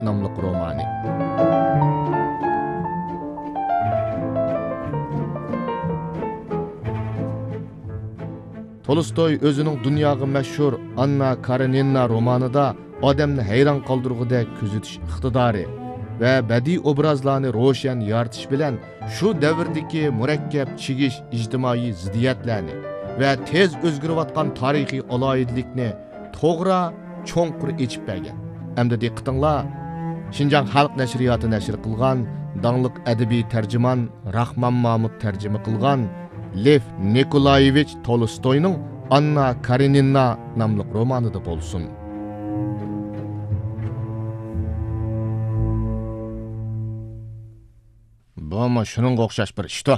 namlıq romanı. Tolstoy özünün dünyaga məşhur Anna Karenina romanında adamni hayron qoldirgudek kuzatish iqtidori va badiiy obrazlarni ro'shan yoritish bilan shu davrdagi murakkab chigish ijtimoiy ziddiyatlarni va tez o'zgarayotgan tarixiy aloyidlikni to'g'ri cho'nqur echib bergan. Hamda diqqatinglar, Şinjan Xalq Nashriyoti nashr qilgan dangliq adabiy tarjimon Rahmon Mahmud tarjima qilgan Lev Nikolayevich Tolstoyning Anna Karenina nomli romanida bo'lsin. Bu shuningga o'xshash bir ishda.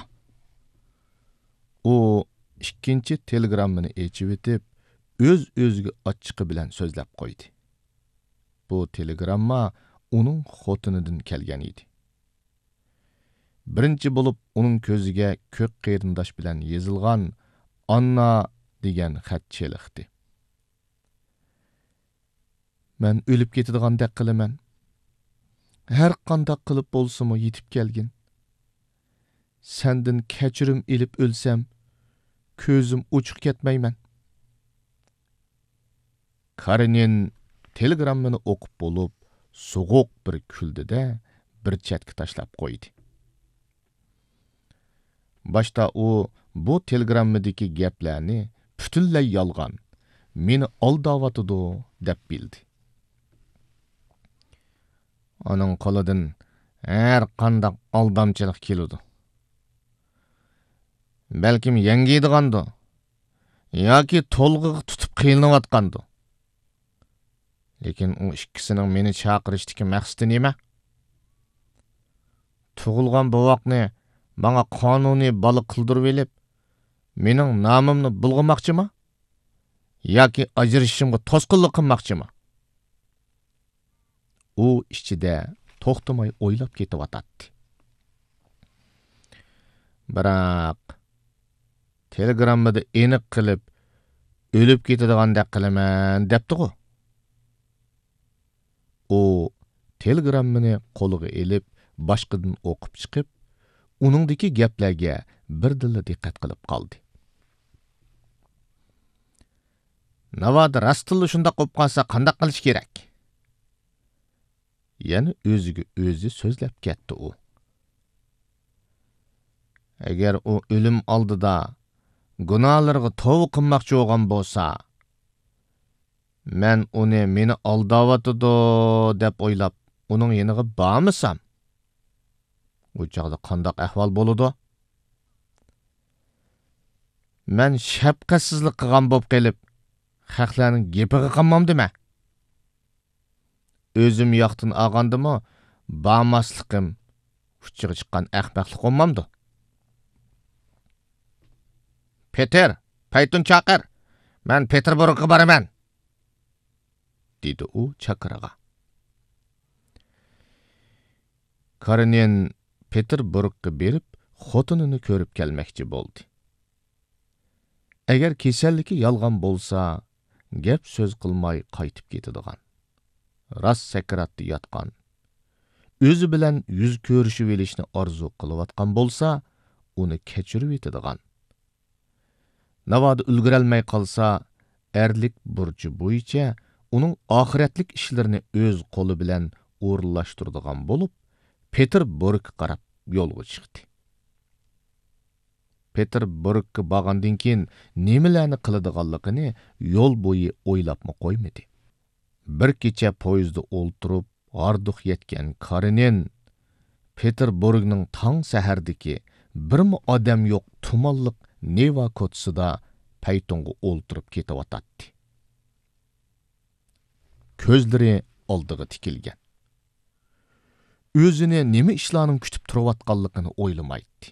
U ikkinchi telegrammani echib etib, o'z-o'ziga ochiqi bilan so'zlab qo'ydi. Bu telegramma uning xotinidan kelgan edi. Birinchi bo'lib uning ko'ziga ko'k qerindosh bilan yozilgan Anna degan xat cheliqdi. Men o'lib ketadigan-dek qilaman. Har qanday qilib bo'lsa-mu yetib kelgin. Sendin kechirim ilib o'lsam, ko'zim uchiq ketmayman. Karenin telegrammani o'qib bo'lib, so'g'uq bir kuldida bir chetga tashlab qo'ydi. Başta u bu telegrammadagi gaplarni butunlay yolg'on, meni aldavatıdı deb bildi. Onun qo'lidan har qanday aldamchilik keladi. Balkim yengiydigandı, yoki to'lg'iq tutib qiynayotgandi. Lekin u ikkisining meni chaqirishdagi maqsadi nima? Tug'ilgan bovoqni bana qonuniy bola qildirib elib, mening nomimni bulg'amoqchimi? Yoki ajrashishimga to'sqinlik qilmoqchimi? U ichida to'xtamay o'ylab ketyotdi. Biroq telegrammada aniq qilib o'lib ketadigandek qilaman debdi-ku. U telegrammani qo'liga elib, boshqadan o'qib chiqib, uningdagi gaplarga birdilla diqqat qilib qoldi. Navoda rastilla shunda qo'yib qolsa qanday qilish kerak? Yani o'ziga o'zi so'zlab ketdi u. Agar u o'lim oldida gunohlarga tavba qilmoqchi bo'lgan bo'lsa, men uni meni aldavatıdı deb o'ylab, uning yeniga bormasam, u chaqda qanday ahvol bo'ladi? Men shafqatsizlik qilgan bo'lib qelib, xalqlarning gapiga qolmam dema. O'zim yoqdan olgandimi, bormasliqim uchiga chiqqan ahmoqlik bo'lmamdi. Peter, paytun chaqir. Men Peterburgga boraman, dedi u chaqiriga. Karenin Peterburgga berib, xotinini ko'rib kelmoqchi bo'ldi. Agar kasalligi yolg'on bo'lsa, gap so'z qilmay qaytib ketadigan. Rast sakratda yotgan. O'zi bilan yuz ko'rishib elishni orzu qilayotgan bo'lsa, uni kechirib etadigan. Navoda ulgurolmay qolsa, erlik burchi bo'yicha uning oxiratlik ishlarini o'z qo'li bilan o'rinlashtiradigan bo'lib, Peterburgga qarab yo'lga chiqdi. Peterburgga borgandan keyin nimalarni qiladiganligini yo'l bo'yi o'ylabmi qo'ymadi. Bir kecha poyezdda o'ltirib, Orduq yetgan Karenin Peterburgning tong sahardagi birmi odam yo'q tumonliq Neva ko'tsida paytonga o'ltirib ketayotdi. Ko'zlari oldiga tikilgan. O'zini nima ishlarning kutib turayotganligini o'ylamaydi.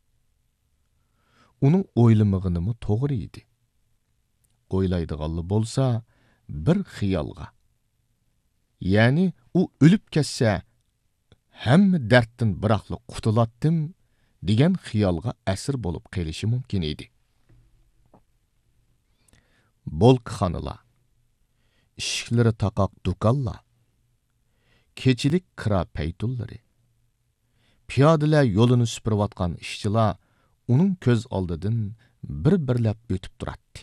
Uning o'ylamag'inimi to'g'ri edi. O'ylaydiganli bo'lsa, bir xiyolga. Ya'ni u o'lib ketsa, hamma darddan biroqli qutulatdim degan xiyolga asir bo'lib qelishi mumkin edi. Bolkxonalar, ishiklari taqoq do'konlar, kechilik kira paytullari. Piyadalar yo'lini supurayotgan ishchilar uning ko'z oldidan bir-birlab o'tib turadi.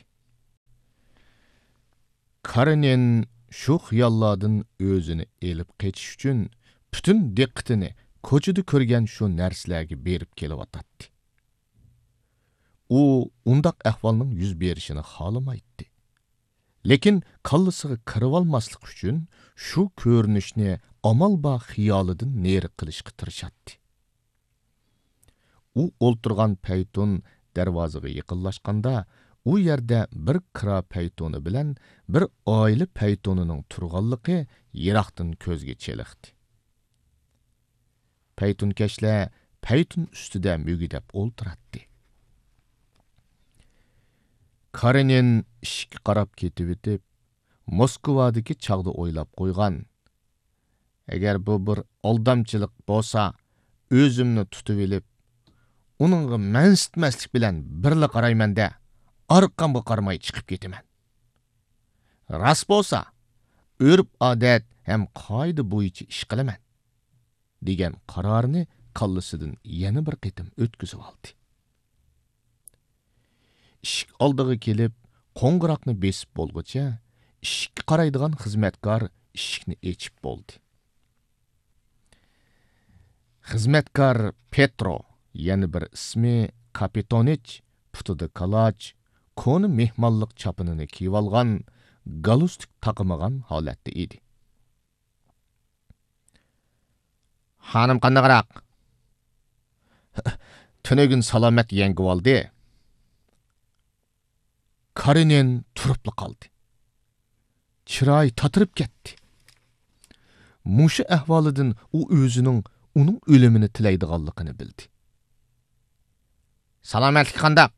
Karenin shu xiyollardan o'zini elib qetish uchun butun diqqatini ko'chada ko'rgan shu narsalarga berib kelyotdi. U undaq ahvolning yuz berishini xohlamaydi. Lekin kallasiga kirib olmaslik uchun shu ko'rinishni amalba xiyolidan neri qilishga tirishadi. U o'ltirgan paytun darvozaga yaqinlashganda u yerda bir kira paytoni bilan bir oila paytonining turganligi yiroqdan ko'zga cheliqdi. Paytunkashlar paytun ustida mugidab o'ltiradi. Karenin ishga qarab ketib o'tib, Moskvadagi chaqda o'ylab qo'ygan. Agar bu bir aldamchilik bo'lsa, o'zimni tutib olib, uningga mansitmaslik bilan birla qarayman-da, orqamga qaramay chiqib ketaman. Ras bo'lsa, urf odat ham qoida bo'yicha ish qilaman degan qarorni kallasidan yana bir qitim o'tkazib oldi. Ishik oldiga kelib, qo'ng'iroqni besib bo'lguncha, ishikka qaraydigan xizmatkor ishikni echib bo'ldi. Xizmatkor Petro, yana bir ismi Kapitonich, putida kaloch, koni mehmonlik chapinini kiyib olgan, galustik taqmagan holatda edi. Xonim qandaqroq? Tunugin salomat yengib oldi. Karenin turibli qoldi. Chiroyi tatirib ketdi. Mushu ahvolidan u o'zining uning o'limini tilaydiganligini bildi. Salomatlik qandaq?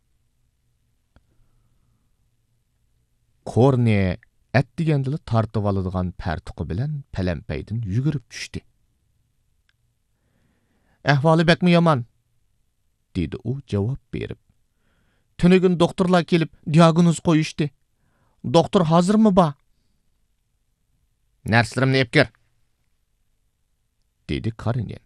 Korne atdigandili tartib oladigan partuqi bilan palampaydan yugurib tushdi. Ahvoli bekmi yomon, dedi u javob berib. Tunugin doktorlar kelib diagnoz qo'yishdi. Doktor hozirmi ba? Narslarimni epkir, dedi Karenin.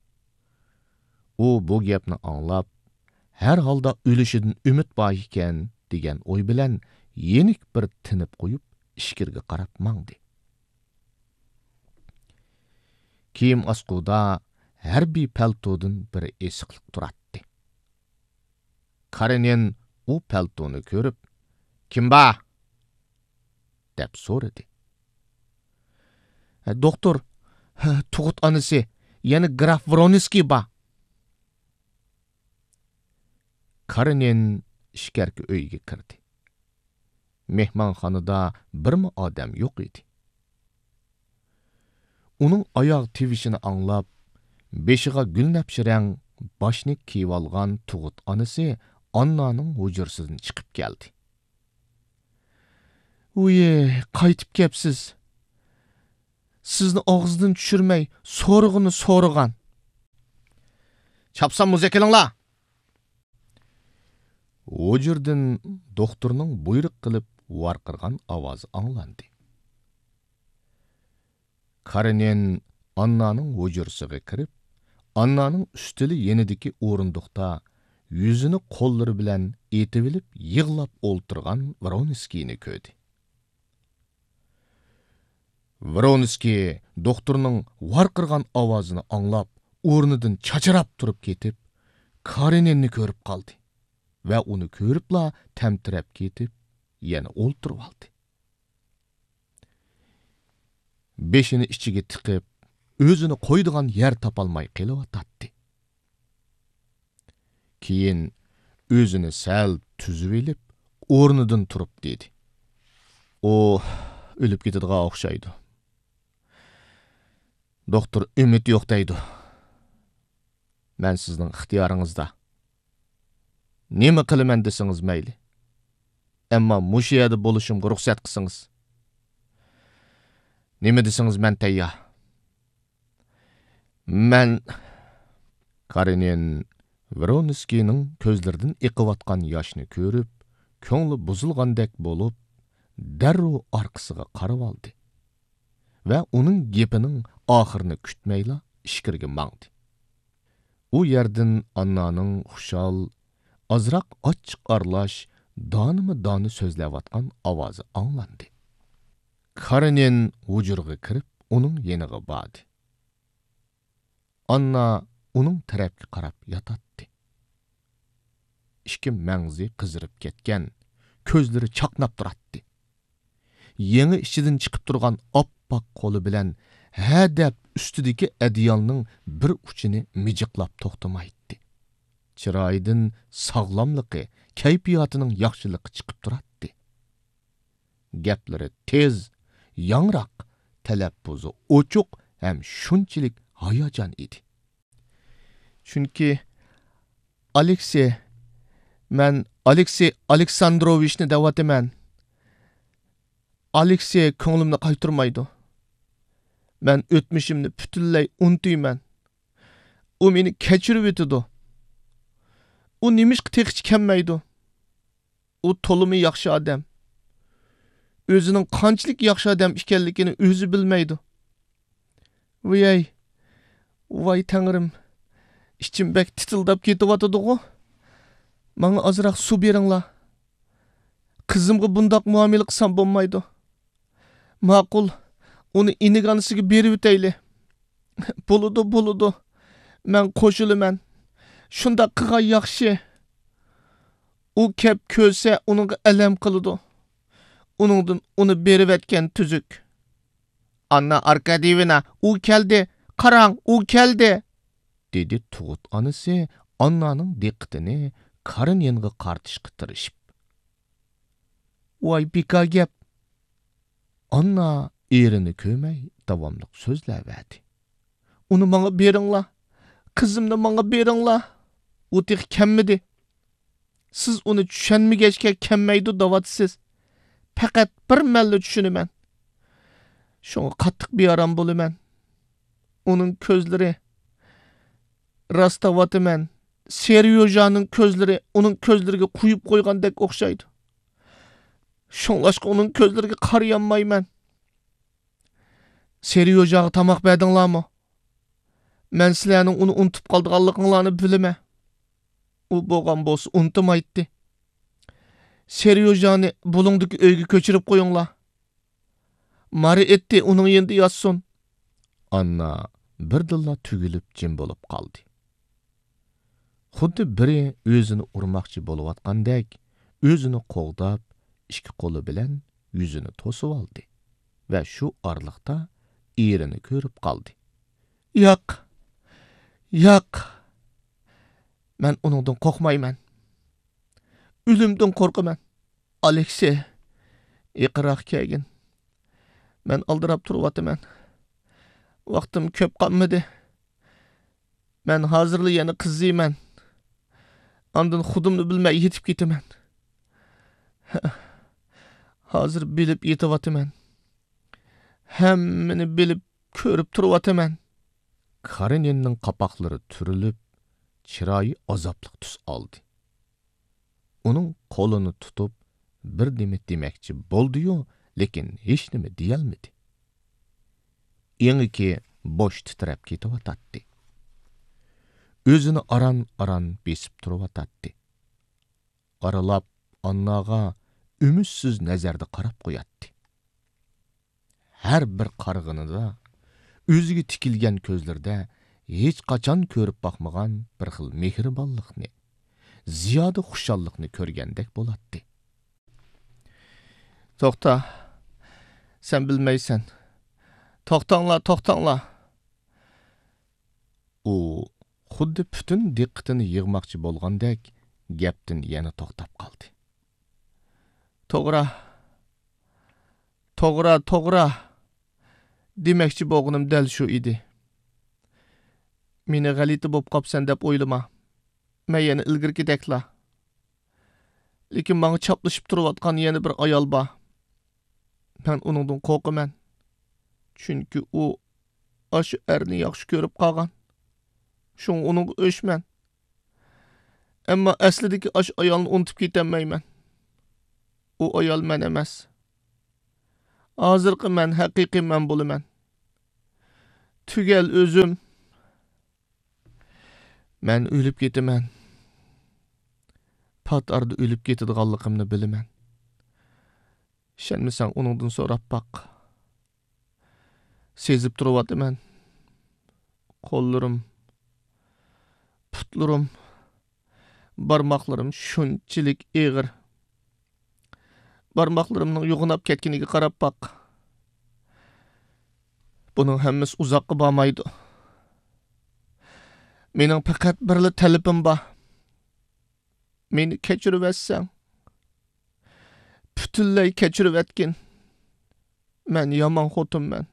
U bu gapni anglab, har holda o'lishidan umid bor ekan degan o'y bilan yenik bir tinib qo'yib ishkirga qarab mangdi. Kiyim asquda harbiy paltodan bir esiqlik turadi. Karenin u paltoni ko'rib, "Kim ba?" deb so'radi. "Doktor, tug'ut onasi, yana graf Voronskiy ba." Karenin ishkarki uyga kirdi. Mehmonxonada birmi odam yo'q edi. Uning oyoq tivishini anglab, beshiga gulnapshirang boshni kiyib olgan tug'ut onasi Annaning hujurasidan chiqib keldi. "Uye, qaytib kelibsiz. Sizni og'zidan tushirmay, so'rig'ini so'rag'an. Chapsam muzakelinglar." Hujurdan doktorning buyruq qilib varqirgan ovozi anglandi. Karenin Annaning hujurasiga kirib, Annaning ustili yenidagi o'rindiqda yüzünü qo'llari bilan etib olib, yig'lab o'ltirgan Voronskiyni ko'rdi. Voronskiy doktorning varqirgan ovozini anglab, o'rnidan chachirab turib ketib, Kareninni ko'rib qoldi va uni ko'ribla tamtirab ketib, yana o'ltirib oldi. Beshini ichiga tiqib, o'zini qo'ydigan yer topolmay qelyotdi. Keyin o'zini sal tuzib olib, o'rnidan turib dedi. "O, o'lib ketadigan o'xshaydi. Doktor umid yo'q deydi. Men sizning ixtiyoringizda. Nima qilaman desangiz mayli. Ammo mushu yerda bo'lishimga ruxsat qilsangiz. Nima desangiz men tayyor." Men Karenin Voronskiyning ko'zlaridan eqiyotgan yoshni ko'rib, ko'ngli buzilgandek bo'lib, darrov orqasiga qarab oldi va uning gapining oxirini kutmayla ishkirga mangdi. U yerdan Annaning xushal, azroq ochiq arlash, donimi-doni so'zlayotgan ovozi anglandi. Karenin hujurga kirib, uning yeniga bordi. Anna uning tarafga qarab yotatdi. İşki mağzi qızırıp ketken, közleri çaqnap duratdi. Yeni içidin çıkıp durgan oppak qolu bilen hadep üstüdeki ediyalının bir uçini miciqlap toxtamaydı. Çırayidin sağlamlıqı, kayfiyatının yaxşılıqı çıkıp duratdi. Gepleri tez, yangraq, telaffuzu oçuq hem şunçilik hayacan idi. Çünkü Men Aleksey Aleksandrovichni da'vataman. Aleksey ko'nglimni qaytarmaydi. Men o'tmishimni butunlay unutayman. U meni kechirib o'tadi. U nimishqa teqish kelmaydi. U to'limi yaxshi odam. O'zining qanchalik yaxshi odam ekanligini o'zi bilmaydi. Voy Tangrim. İçim bek titildab ketyotidi-ku. Bana azırak su beringlar. Kızımga bundaq muamele qilsam bo'lmaydi. Ma'qul, uni iniganisiga berib o'tayli. Bo'ladi. Men qo'shilaman. Shunda qilgan yaxshi. U kep ko'rsa uningga alam qiladi. Uningdan uni berib etgan tuzuk. Anna Arkadievna, u keldi. Qarang, u keldi. Dedi Tuğut anisi Anna'nın diqqatini Kareninga qartishga tirishib. Voy bika gap. Anna erini ko'may davomli so'zlayverdi. Uni menga beringlar. Qizimni menga beringlar. U tek kemmidi. Siz uni tushunmagachga kemmaydi da'vatsiz. Faqat bir malla tushunaman. Şoňa qattiq bearam bo'laman. Uning ko'zlari rastavatımen. Seryojanın közleri onun közleriga quyup qo'ygandek o'xshaydi. Şoňlaşqa onun közleriga qarayanmayman. Seryojaga tamaq berdinglarmi? Men sizlarning uni unutib qoldiganligingizni bilaman. U bo'lgan bo'lsa unutmaydi. Seryojani bulungdagi uyga ko'chirib qo'yinglar. Mari etdi uning endi yotsin. Anna birdilla tugilib jim bo'lib qoldi. Xuddi biri o'zini urmoqchi bo'layotgandek, o'zini qo'g'dab, ikki qo'li bilan yuzini to'sib oldi va shu orliqda erini ko'rib qoldi. Yo'q. Men uningdan qo'rqmayman. O'limdan qo'rqaman. Aleksey, iqroq kelgin. Men aldirab turibman. Vaqtim ko'p qolmadi. Men hozirli yana qiziyman. Andın xudumni bilmay yetib ketaman. Hozir bilib yetyapman. Hammani bilib ko'rib turibman. Kareninning qapoqlari turilib, chiroyi azobli tus oldi. Uning qo'lini tutib bir nima demoqchi bo'ldi-yu, lekin hech nima deyolmadi. Engiki bosh titrab ketyapti. Özünü aran besip turvatatti. Aralap Annaga ümitsiz nazarda qarab qo'yatdi. Har bir qarg'inida o'ziga tikilgan ko'zlarda hech qachon ko'rib boqmagan bir xil mehribonlikni, ziyoda xushallikni ko'rgandek bo'latdi. To'xta. Sen bilmaysan. To'xtanglar. U xuddi bütün diqqatini yig'moqchi bo'lgandek gapdan yana to'xtab qoldi. To'g'ri. Demoqchi bo'lganim dal shu edi. Meni g'alati bo'lib qopsan deb o'ylama. Men yana ilgirgidekla. Lekin menga chaplashib turayotgan yana bir ayol bor. Men uningdan qo'rqaman. Chunki u shu erni yaxshi ko'rib qolgan. Şoň onuň öşmän. Emma aslidagi aş ayolni unutib ketenmayman. O ayol men emas. Hozirqi men haqiqiy men bo'laman. Tügel özüm. Men ölüp getimen. Pat arda ölüp getidiganlygymny bilemen. Şenmiseň onundan sorap bak. Sezip durawadyman. Kollarım, putlarım, barmaklarım şunçilik eğir. Barmaklarımның yoğunap ketkeniga qarap bak. Bunun hemmesi uzakka barmaydı. Mening fakat birli talabim bar. Meni kechirip etsen. Bütünley kechirip etkin. Men yaman xotunman.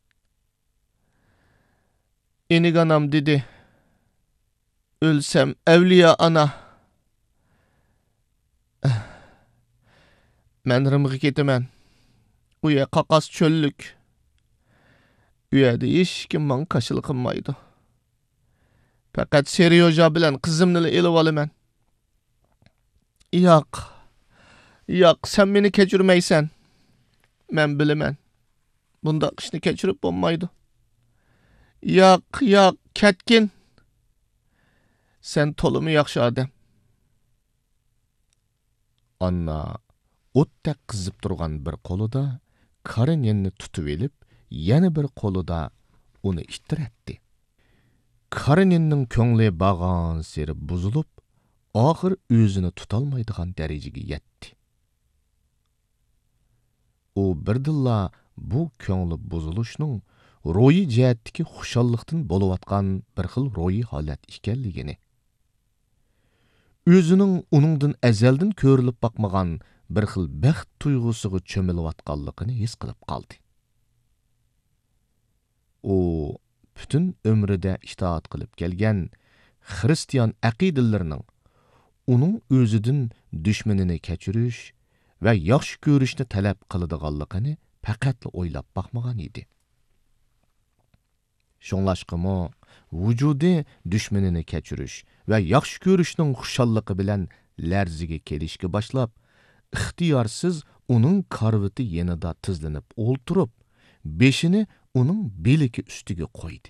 Enig anam dedi. Ölsem evliya ana. Men rımgı ketemen. Uya qaqas çöllük. Uyada hiç kim man kaşılı kılmaydı. Fakat Seryoja bilen kızımnı elip alımen. Yok. Yok, sen beni keçirmeysen. Men bilemen. Bunda kışını keçirip olmaydı. Yok, ketkin. Sen tolumu yakşı adem. Anna, ottek kızıp durgan bir kolu da Karenyenni tutup elip, yana bir kolu da onu ittiretti. Karenyenning köңli bagan seri buzulup, ahir özünü tutalmaydigan derecege yetti. O birdilla bu köңli buzuluşnun royi jihatdagi xushallikdan boluvatgan bir xil royi holat ekanligini, özünün uningdan azaldan ko'rilib bakmagan bir xil baxt tuyg'usiga cho'milayotganligini his qilib qoldi. O bütün ömrüde itaat qilib kelgan Hristiyan aqidalarining uning o'zidan düşmanini kechirish va yaxshi ko'rishni talab qiladiganligini faqat o'ylab bakmagan edi. Şoňlaşqymy vüjudi düşmanini kechirish va yaxshi ko'rishning xushalligi bilan larziga kelishga başlap, ixtiyorsiz uning karviti yanida tizlanib o'ltirib, beshini uning beliki üstiga qo'ydi.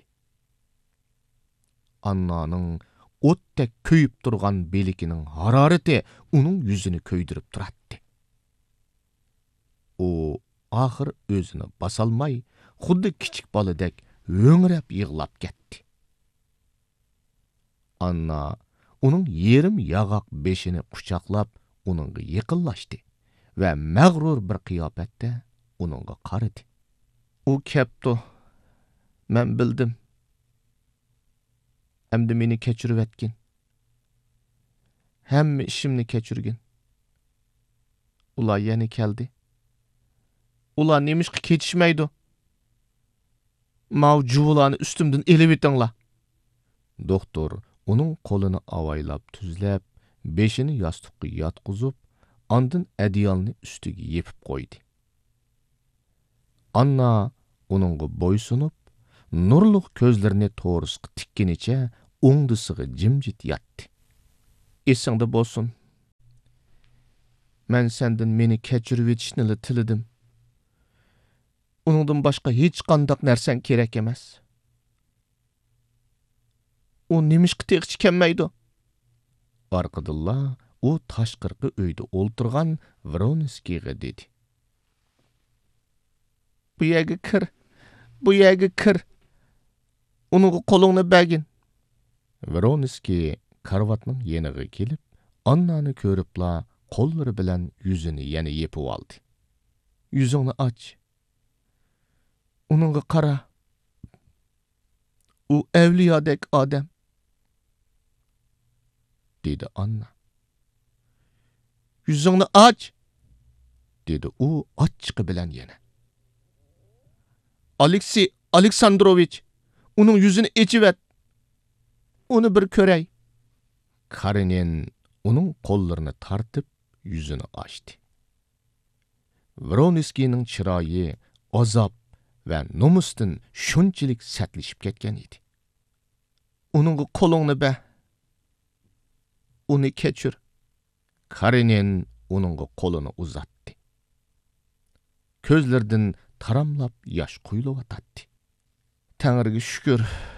Annaning o'tdek köyüp turgan belikining hararati uning yuzini köydürüp turatdi. O ahir özünü basalmay, xuddi kichik boladek öňrep yığlap ketdi. Anna uning yerim yağaq beshini quchoqlab uningga yaqinlashdi va mag'rur bir qiyofatda uningga qaradi. U kepti. Men bildim. Emdi meni kechirip etkin. Hemme işimni kechirgin. Ular yana keldi. Ular nemişki ketişmeydi. Mavcularını üstümden elip etinglar. Doktor uning qo'lini avaylab tuzlab, beshini yostiqqa yotqizib, andin adiyalni ustiga yepib qo'ydi. Anna uningga bo'ysunib, nurliq ko'zlarini to'g'risiga tikkenicha o'ngdisiga jimjit yotdi. Esingda bo'lsin. Men sendan meni kechirib etishni tiladim. Uningdan boshqa hech qanday narsan kerak emas. O nemishqi teqchi kelmaydi? Arqadilla o tashqirqi uyda o'ltirgan Vronskiga dedi. Bu yerga kir. Bu yerga kir. Uningga qo'lingni bergin. Vronski karvatning yeniga kelib, Annani ko'ribla qo'llari bilan yuzini yana yepib oldi. Yuzingni och. Uningga qara. U evliyodek odam. Dedi Anna. Yüzüngni aç, dedi u açıqı bilen yana. Alexey Aleksandrovich, onun yüzünü eçivet. Onu bir körey. Karenin onun kollarını tartıp yüzünü açtı. Vronski'nin çırayı azap ve nomusdan şunçilik sertleşip ketken idi. Onun kolunu be. Onu keçir. Karenin onun kolunu uzattı. Közlerden taramlap yaş kuyulup atatdı. Tengriga şükür.